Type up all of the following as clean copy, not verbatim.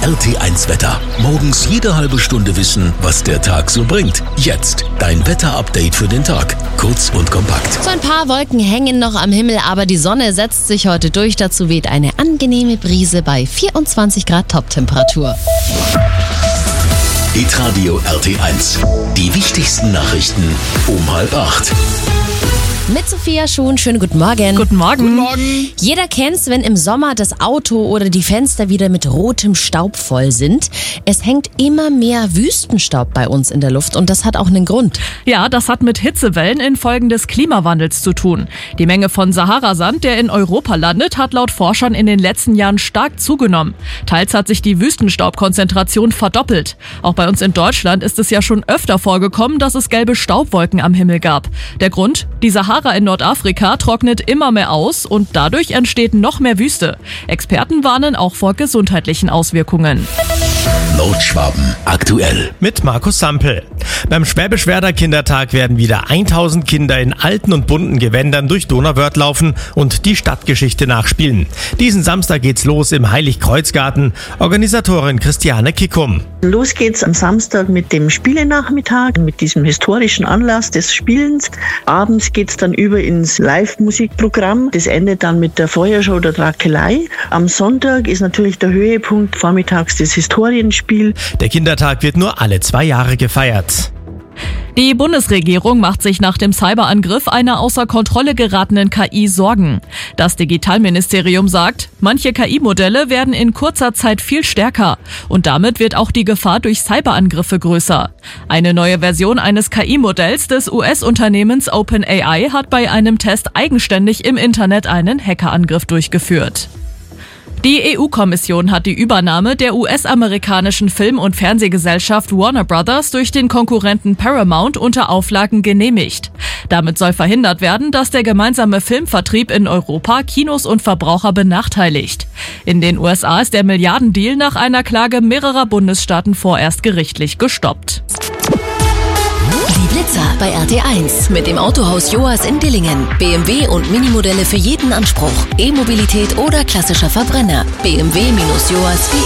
RT1 Wetter. Morgens jede halbe Stunde wissen, was der Tag so bringt. Jetzt dein Wetterupdate für den Tag. Kurz und kompakt. So ein paar Wolken hängen noch am Himmel, aber die Sonne setzt sich heute durch. Dazu weht eine angenehme Brise bei 24 Grad Toptemperatur. Hitradio RT1. Die wichtigsten Nachrichten um 7:30. Mit Sophia Schuhn, schönen guten Morgen. Guten Morgen. Guten Morgen. Jeder kennt's, wenn im Sommer das Auto oder die Fenster wieder mit rotem Staub voll sind. Es hängt immer mehr Wüstenstaub bei uns in der Luft und das hat auch einen Grund. Ja, das hat mit Hitzewellen infolge des Klimawandels zu tun. Die Menge von Saharasand, der in Europa landet, hat laut Forschern in den letzten Jahren stark zugenommen. Teils hat sich die Wüstenstaubkonzentration verdoppelt. Auch bei uns in Deutschland ist es ja schon öfter vorgekommen, dass es gelbe Staubwolken am Himmel gab. Der Grund? Die Sahara in Nordafrika trocknet immer mehr aus und dadurch entsteht noch mehr Wüste. Experten warnen auch vor gesundheitlichen Auswirkungen. Nordschwaben aktuell. Mit Markus Sampel. Beim Schwäbisch-Werder Kindertag werden wieder 1000 Kinder in alten und bunten Gewändern durch Donauwörth laufen und die Stadtgeschichte nachspielen. Diesen Samstag geht's los im Heiligkreuzgarten. Organisatorin Christiane Kickum. Los geht's am Samstag mit dem Spielenachmittag, mit diesem historischen Anlass des Spielens. Abends geht's dann über ins Live-Musikprogramm. Das endet dann mit der Feuershow der Drakelei. Am Sonntag ist natürlich der Höhepunkt vormittags das Historienspiel. Der Kindertag wird nur alle 2 Jahre gefeiert. Die Bundesregierung macht sich nach dem Cyberangriff einer außer Kontrolle geratenen KI Sorgen. Das Digitalministerium sagt, manche KI-Modelle werden in kurzer Zeit viel stärker und damit wird auch die Gefahr durch Cyberangriffe größer. Eine neue Version eines KI-Modells des US-Unternehmens OpenAI hat bei einem Test eigenständig im Internet einen Hackerangriff durchgeführt. Die EU-Kommission hat die Übernahme der US-amerikanischen Film- und Fernsehgesellschaft Warner Brothers durch den Konkurrenten Paramount unter Auflagen genehmigt. Damit soll verhindert werden, dass der gemeinsame Filmvertrieb in Europa Kinos und Verbraucher benachteiligt. In den USA ist der Milliardendeal nach einer Klage mehrerer Bundesstaaten vorerst gerichtlich gestoppt. Die Blitzer bei RT1 mit dem Autohaus Joas in Dillingen. BMW und Minimodelle für jeden Anspruch. E-Mobilität oder klassischer Verbrenner. bmw-joas.de.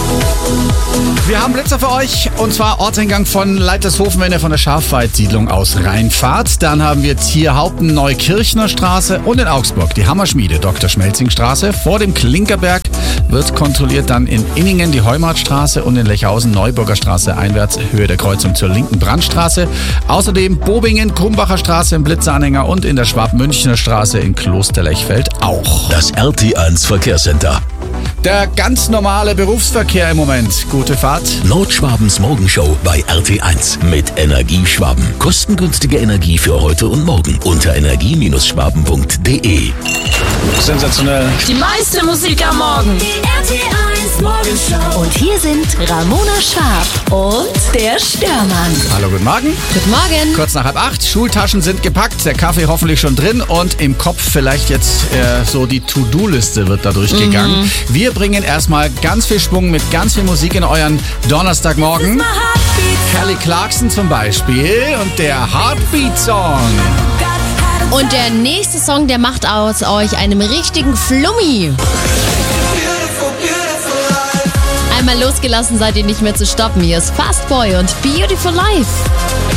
Wir haben Blitzer für euch und zwar Ortseingang von Leitershofen, wenn ihr von der Schafweidsiedlung aus reinfahrt. Dann haben wir Tierhaupten Neukirchner Straße und in Augsburg die Hammerschmiede Dr. Schmelzing Straße. Vor dem Klinkerberg wird kontrolliert dann in Inningen die Heumartstraße und in Lechhausen Neuburger Straße einwärts Höhe der Kreuzung zur linken Brandstraße. Außerdem Bobingen, Krumbacher Straße im Blitzeranhänger und in der Schwab-Münchner Straße in Klosterlechfeld auch. Das RT1 Verkehrscenter. Der ganz normale Berufsverkehr im Moment. Gute Fahrt. Nordschwabens Morgenshow bei RT1 mit Energieschwaben. Kostengünstige Energie für heute und morgen unter energie-schwaben.de. Sensationell. Die meiste Musik am Morgen. Die RT1 Morgenshow. Und hier sind Ramona Schwab und der Störmann. Hallo, guten Morgen. Guten Morgen. Kurz nach 7:30. Schultaschen sind gepackt, der Kaffee hoffentlich schon drin und im Kopf vielleicht jetzt so die To-Do-Liste wird da durchgegangen. Wir bringen erstmal ganz viel Schwung mit ganz viel Musik in euren Donnerstagmorgen. Kelly Clarkson zum Beispiel und der Heartbeat-Song. Und der nächste Song, der macht aus euch einem richtigen Flummi. Einmal losgelassen seid ihr nicht mehr zu stoppen. Hier ist Fast Boy und Beautiful Life.